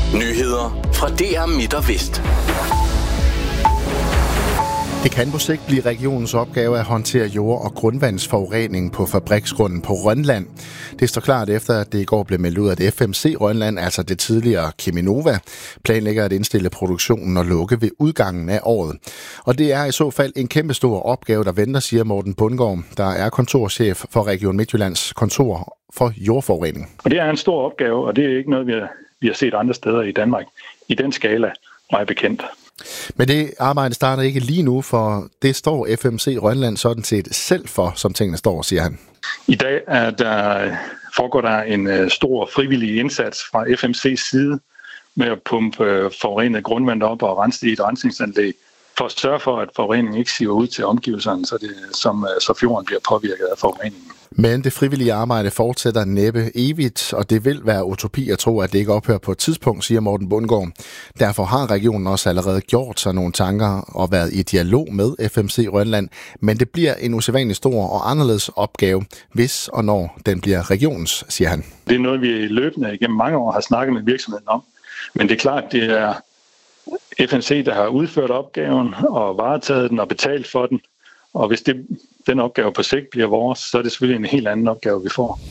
Nyheder fra DR Midt og Vest. Det kan på sigt blive regionens opgave at håndtere jord- og grundvandsforurening på fabriksgrunden på Rønland. Det står klart efter, at det i går blev meldt ud, at FMC Rønland, altså det tidligere Cheminova, planlægger at indstille produktionen og lukke ved udgangen af året. Og det er i så fald en kæmpestor opgave, der venter, siger Morten Bundgaard, der er kontorchef for Region Midtjyllands kontor for jordforurening. Og det er en stor opgave, og det er ikke noget, vi har set andre steder i Danmark i den skala, mig bekendt. Men det arbejde starter ikke lige nu, for det står FMC Rønland sådan set selv for, som tingene står, siger han. I dag foregår der en stor frivillig indsats fra FMC's side med at pumpe forurenet grundvand op og rense det i et rensningsanlæg, for at sørge for, at forureningen ikke siver ud til omgivelserne, så fjorden bliver påvirket af forureningen. Men det frivillige arbejde fortsætter næppe evigt, og det vil være utopi at tro, at det ikke ophører på et tidspunkt, siger Morten Bundgaard. Derfor har regionen også allerede gjort sig nogle tanker og været i dialog med FMC Rønland, men det bliver en usædvanlig stor og anderledes opgave, hvis og når den bliver regionens, siger han. Det er noget, vi løbende igennem mange år har snakket med virksomheden om, men det er klart, det er FMC, der har udført opgaven og varetaget den og betalt for den. Og hvis den opgave på sigt bliver vores, så er det selvfølgelig en helt anden opgave, vi får.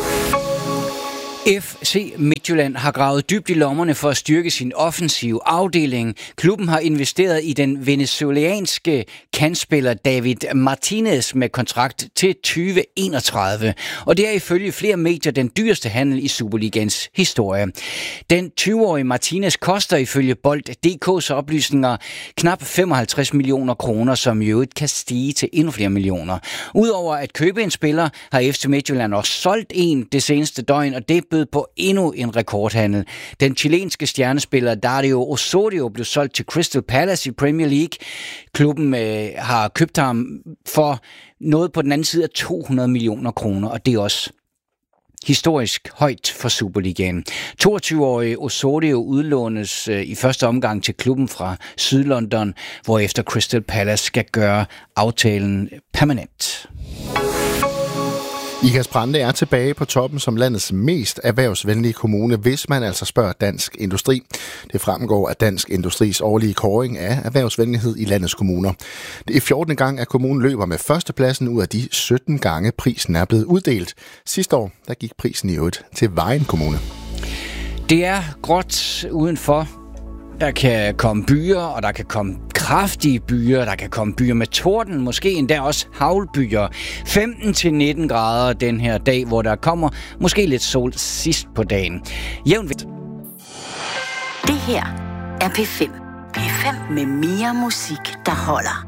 FC Midtjylland har gravet dybt i lommerne for at styrke sin offensive afdeling. Klubben har investeret i den venezuelanske kantspiller David Martinez med kontrakt til 2031. Og det er ifølge flere medier den dyreste handel i Superligans historie. Den 20-årige Martinez koster ifølge Bold.dk's oplysninger knap 55 millioner kroner, som i øvrigt kan stige til endnu flere millioner. Udover at købe en spiller, har FC Midtjylland også solgt en det seneste døgn, og det bød på endnu en rekordhandel. Den chilenske stjernespiller Dario Osorio blev solgt til Crystal Palace i Premier League. Klubben har købt ham for noget på den anden side af 200 millioner kroner, og det er også historisk højt for Superligaen. 22-årige Osorio udlånes i første omgang til klubben fra Sydlondon, hvorefter Crystal Palace skal gøre aftalen permanent. Ikast Brande er tilbage på toppen som landets mest erhvervsvenlige kommune, hvis man altså spørger Dansk Industri. Det fremgår af Dansk Industris årlige kåring af erhvervsvenlighed i landets kommuner. Det er 14. gang, at kommunen løber med førstepladsen ud af de 17 gange prisen er blevet uddelt. Sidste år der gik prisen i øvrigt til Vejen Kommune. Det er gråt udenfor. Der kan komme byer, og der kan komme kraftige byer, der kan komme byer med torden, måske endda også haglbyer. 15-19 grader den her dag, hvor der kommer måske lidt sol sidst på dagen. Jævnvidt. Det her er P5. P5 med mere musik, der holder.